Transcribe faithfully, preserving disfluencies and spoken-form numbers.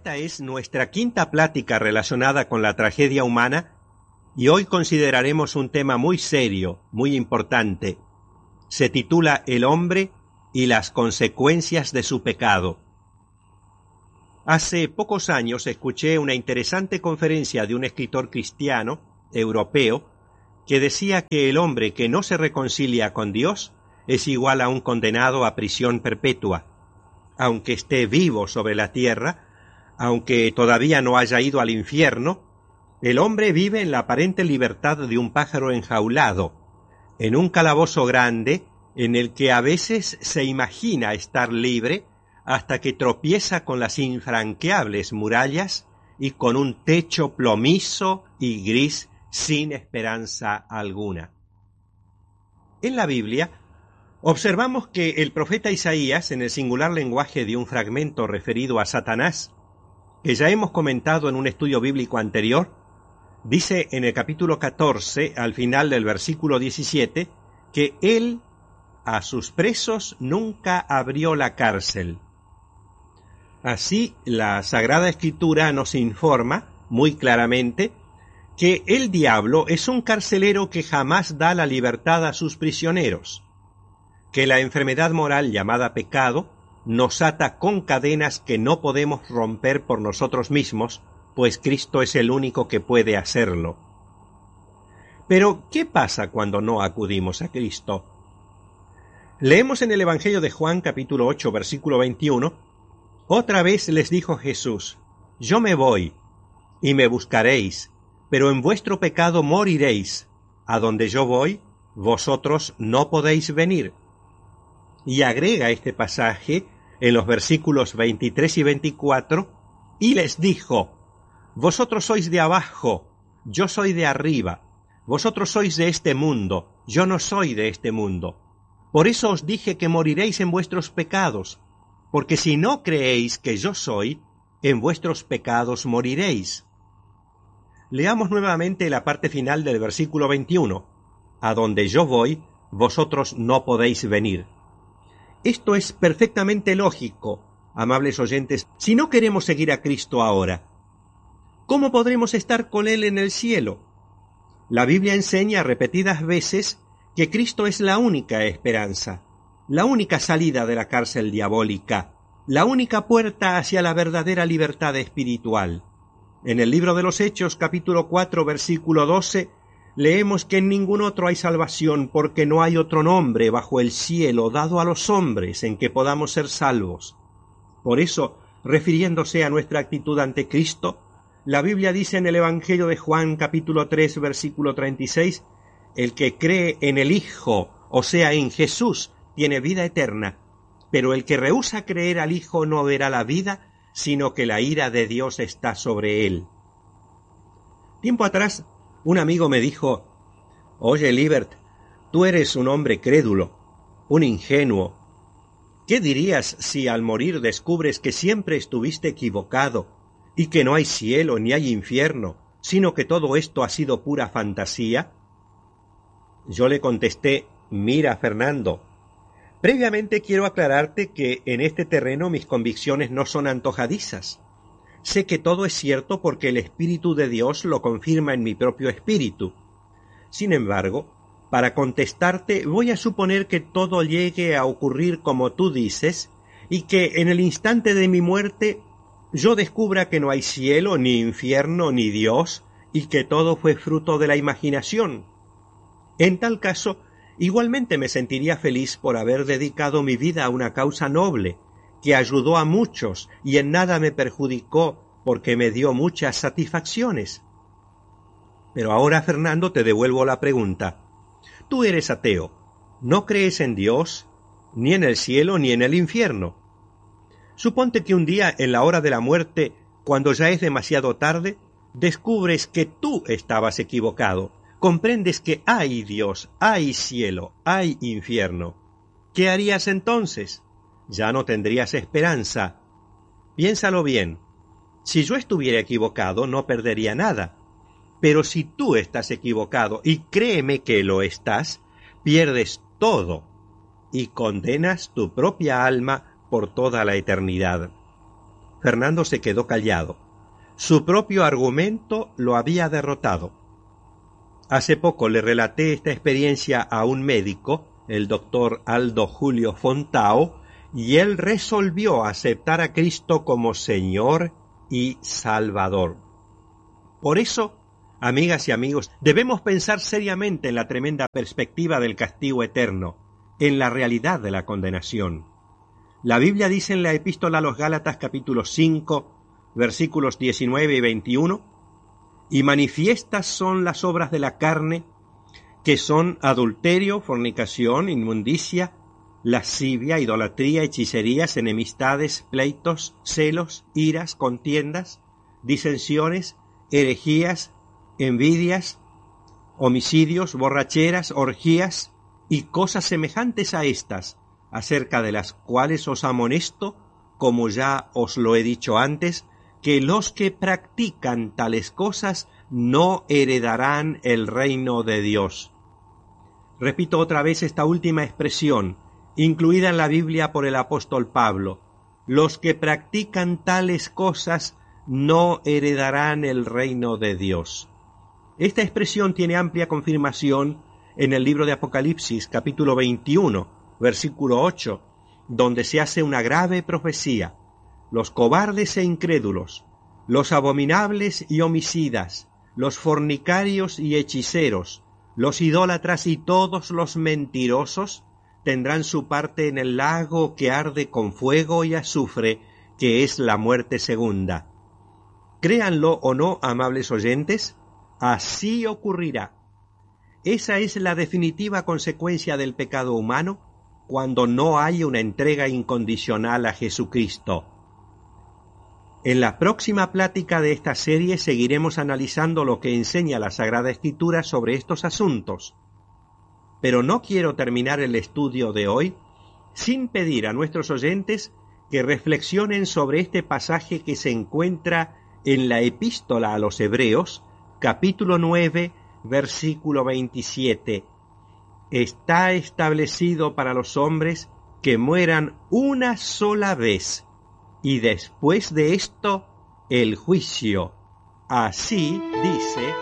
Esta es nuestra quinta plática relacionada con la tragedia humana y hoy consideraremos un tema muy serio, muy importante. Se titula El hombre y las consecuencias de su pecado. Hace pocos años escuché una interesante conferencia de un escritor cristiano, europeo, que decía que el hombre que no se reconcilia con Dios es igual a un condenado a prisión perpetua. Aunque esté vivo sobre la tierra, aunque todavía no haya ido al infierno, el hombre vive en la aparente libertad de un pájaro enjaulado, en un calabozo grande en el que a veces se imagina estar libre hasta que tropieza con las infranqueables murallas y con un techo plomizo y gris sin esperanza alguna. En la Biblia observamos que el profeta Isaías, en el singular lenguaje de un fragmento referido a Satanás, que ya hemos comentado en un estudio bíblico anterior, dice en el capítulo catorce, al final del versículo diecisiete, que él a sus presos nunca abrió la cárcel. Así, la Sagrada Escritura nos informa muy claramente que el diablo es un carcelero que jamás da la libertad a sus prisioneros, que la enfermedad moral llamada pecado nos ata con cadenas que no podemos romper por nosotros mismos, pues Cristo es el único que puede hacerlo. Pero, ¿qué pasa cuando no acudimos a Cristo? Leemos en el Evangelio de Juan, capítulo ocho, versículo veintiuno, otra vez les dijo Jesús, yo me voy, y me buscaréis, pero en vuestro pecado moriréis. A donde yo voy, vosotros no podéis venir. Y agrega este pasaje en los versículos veintitrés y veinticuatro, y les dijo, vosotros sois de abajo, yo soy de arriba, vosotros sois de este mundo, yo no soy de este mundo. Por eso os dije que moriréis en vuestros pecados, porque si no creéis que yo soy, en vuestros pecados moriréis. Leamos nuevamente la parte final del versículo veintiuno, a donde yo voy, vosotros no podéis venir. Esto es perfectamente lógico, amables oyentes, si no queremos seguir a Cristo ahora. ¿Cómo podremos estar con Él en el cielo? La Biblia enseña repetidas veces que Cristo es la única esperanza, la única salida de la cárcel diabólica, la única puerta hacia la verdadera libertad espiritual. En el libro de los Hechos, capítulo cuatro, versículo doce, leemos que en ningún otro hay salvación, porque no hay otro nombre bajo el cielo dado a los hombres en que podamos ser salvos. Por eso, refiriéndose a nuestra actitud ante Cristo, la Biblia dice en el Evangelio de Juan, capítulo tres, versículo treinta y seis, el que cree en el Hijo, o sea, en Jesús, tiene vida eterna, pero el que rehúsa creer al Hijo no verá la vida, sino que la ira de Dios está sobre él. Tiempo atrás, un amigo me dijo, oye, Libert, tú eres un hombre crédulo, un ingenuo. ¿Qué dirías si al morir descubres que siempre estuviste equivocado y que no hay cielo ni hay infierno, sino que todo esto ha sido pura fantasía? Yo le contesté, mira, Fernando, previamente quiero aclararte que en este terreno mis convicciones no son antojadizas. Sé que todo es cierto porque el Espíritu de Dios lo confirma en mi propio espíritu. Sin embargo, para contestarte voy a suponer que todo llegue a ocurrir como tú dices y que en el instante de mi muerte yo descubra que no hay cielo, ni infierno, ni Dios y que todo fue fruto de la imaginación. En tal caso, igualmente me sentiría feliz por haber dedicado mi vida a una causa noble, que ayudó a muchos y en nada me perjudicó porque me dio muchas satisfacciones. Pero ahora, Fernando, te devuelvo la pregunta. Tú eres ateo, no crees en Dios, ni en el cielo, ni en el infierno. Suponte que un día, en la hora de la muerte, cuando ya es demasiado tarde, descubres que tú estabas equivocado. Comprendes que hay Dios, hay cielo, hay infierno. ¿Qué harías entonces? Ya no tendrías esperanza. Piénsalo bien. Si yo estuviera equivocado, no perdería nada. Pero si tú estás equivocado, y créeme que lo estás, pierdes todo y condenas tu propia alma por toda la eternidad. Fernando se quedó callado. Su propio argumento lo había derrotado. Hace poco le relaté esta experiencia a un médico, el doctor Aldo Julio Fontao, y él resolvió aceptar a Cristo como Señor y Salvador. Por eso, amigas y amigos, debemos pensar seriamente en la tremenda perspectiva del castigo eterno, en la realidad de la condenación. La Biblia dice en la Epístola a los Gálatas capítulo cinco, versículos diecinueve y veintiuno, y manifiestas son las obras de la carne, que son adulterio, fornicación, inmundicia, lascivia, idolatría, hechicerías, enemistades, pleitos, celos, iras, contiendas, disensiones, herejías, envidias, homicidios, borracheras, orgías y cosas semejantes a estas, acerca de las cuales os amonesto, como ya os lo he dicho antes, que los que practican tales cosas no heredarán el reino de Dios. Repito otra vez esta última expresión, incluida en la Biblia por el apóstol Pablo. Los que practican tales cosas no heredarán el reino de Dios. Esta expresión tiene amplia confirmación en el libro de Apocalipsis, capítulo veintiuno, versículo ocho, donde se hace una grave profecía. Los cobardes e incrédulos, los abominables y homicidas, los fornicarios y hechiceros, los idólatras y todos los mentirosos tendrán su parte en el lago que arde con fuego y azufre, que es la muerte segunda. Créanlo o no, amables oyentes, así ocurrirá. Esa es la definitiva consecuencia del pecado humano cuando no hay una entrega incondicional a Jesucristo. En la próxima plática de esta serie seguiremos analizando lo que enseña la Sagrada Escritura sobre estos asuntos. Pero no quiero terminar el estudio de hoy sin pedir a nuestros oyentes que reflexionen sobre este pasaje que se encuentra en la Epístola a los Hebreos, capítulo nueve, versículo veintisiete. Está establecido para los hombres que mueran una sola vez, y después de esto, el juicio. Así dice